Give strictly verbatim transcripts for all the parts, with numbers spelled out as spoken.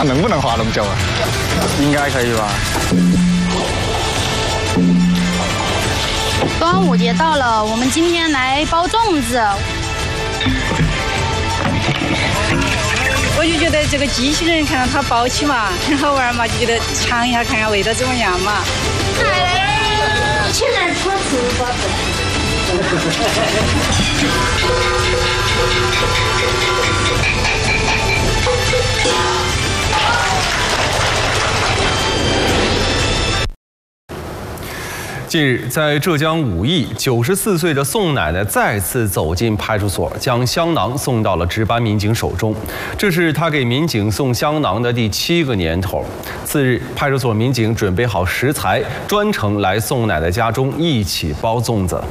他能不能划龙舟啊？应该可以吧。 端午节到了，我们今天来包粽子。 我就觉得这个机器人看到它包起嘛，很好玩嘛，就觉得尝一下看看味道怎么样嘛。 机器人出厨包子。 近日，在浙江武义，九十四岁的宋奶奶再次走进派出所，将香囊送到了值班民警手中。这是她给民警送香囊的第七个年头。次日，派出所民警准备好食材，专程来宋奶奶家中一起包粽子。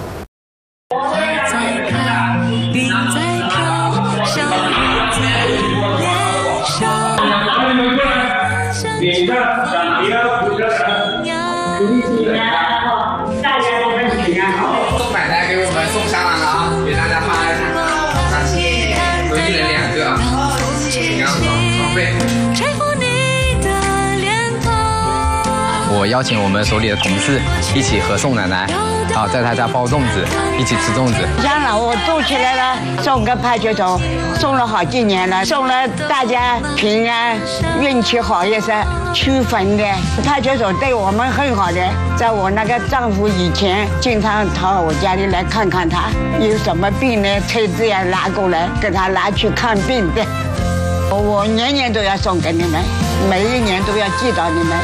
领着长别扶着绳，一起来好，大家都很平安好。 宋奶奶给我们送香囊了啊，给大家发一下，谢谢，都一人两个，平安双倍。我邀请我们所里的同事一起和宋奶奶啊，在她家包粽子，一起吃粽子。 香囊我做起来了，送给派出所，送了好几年了，送了大家平安、运气好也是驱坟的。派出所对我们很好的，在我那个丈夫以前经常到我家里来看看他，有什么病呢，车子也拉过来给他拿去看病的。我年年都要送给你们，每一年都要寄到你们。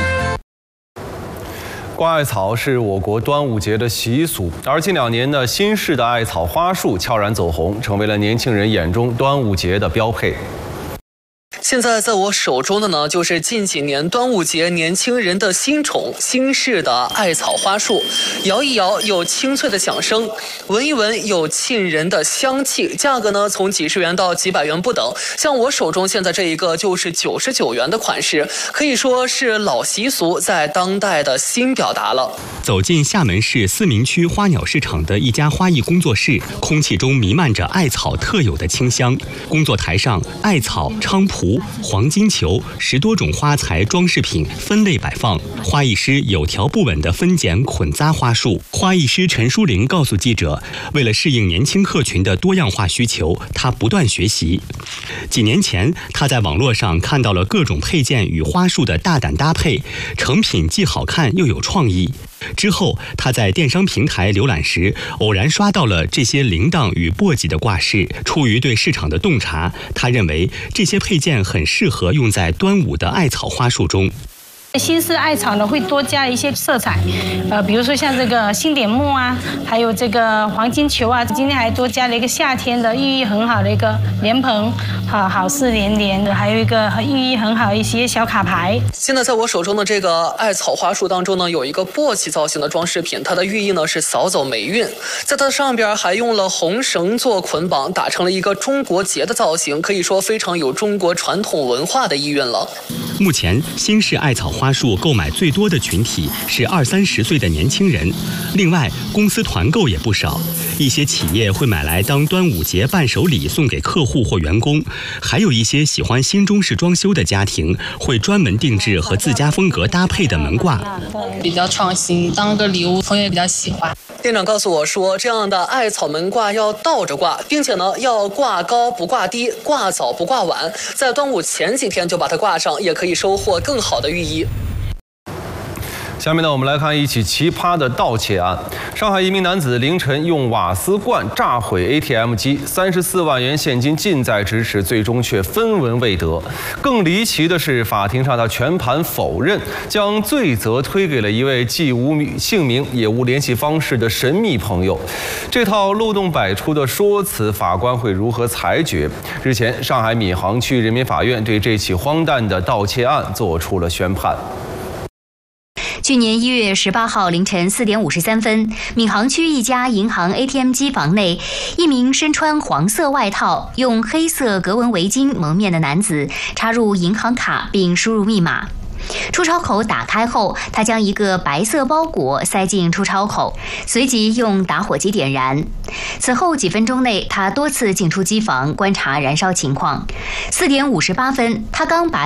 挂艾草是我国端午节的习俗，而近两年呢，新式的艾草花束悄然走红，成为了年轻人眼中端午节的标配。 现在在我手中的呢，就是近几年端午节年轻人的新宠——新式的艾草花束。摇一摇有清脆的响声，闻一闻有沁人的香气。价格呢，从几十元到几百元不等。像我手中现在这一个就是九十九元的款式，可以说是老习俗在当代的新表达了。 走进厦门市思明区花鸟市场的一家花艺工作室，空气中弥漫着艾草特有的清香。工作台上，艾草、菖蒲、 黄金球十多种花材装饰品分类摆放，花艺师有条不紊地分拣捆扎花束。花艺师陈淑玲告诉记者，为了适应年轻客群的多样化需求，她不断学习。几年前，她在网络上看到了各种配件与花束的大胆搭配，成品既好看又有创意。 之后，他在电商平台浏览时，偶然刷到了这些铃铛与簸箕的挂饰。出于对市场的洞察，他认为这些配件很适合用在端午的艾草花束中。 新式艾草呢，会多加一些色彩，呃，比如说像这个星点木啊，还有这个黄金球啊。今天还多加了一个夏天的寓意很好的一个莲蓬，好好事连连的，还有一个寓意很好一些小卡牌。 现在在我手中的这个艾草花束当中呢，有一个簸箕造型的装饰品，它的寓意呢是扫走霉运。在它上边还用了红绳做捆绑，打成了一个中国结的造型，可以说非常有中国传统文化的意蕴了。 目前，新式艾草花 花束购买最多的群体是二三十岁的年轻人，另外公司团购也不少，一些企业会买来当端午节伴手礼送给客户或员工，还有一些喜欢新中式装修的家庭会专门定制和自家风格搭配的门挂， 比较创新，当个礼物，朋友也比较喜欢。 店长告诉我说，这样的艾草门挂要倒着挂，并且呢要挂高不挂低，挂早不挂晚，在端午前几天就把它挂上，也可以收获更好的寓意。 下面呢，我们来看一起奇葩的盗窃案。上海一名男子凌晨用瓦斯罐炸毁 A T M 机，三十四万元现金近在咫尺，最终却分文未得。更离奇的是，法庭上他全盘否认，将罪责推给了一位既无姓名也无联系方式的神秘朋友。这套漏洞百出的说辞，法官会如何裁决？日前，上海闵行区人民法院对这起荒诞的盗窃案作出了宣判。 去年一月十八号凌晨四点五十三分，闵行区一家银行 A T M 机房内，一名身穿黄色外套、用黑色格纹围巾蒙面的男子插入银行卡并输入密码。 出钞口打开后，他将一个白色包裹塞进出钞口，随即用打火机点燃。此后几分钟内，他多次进出机房观察燃烧情况。四点五十八分，他刚把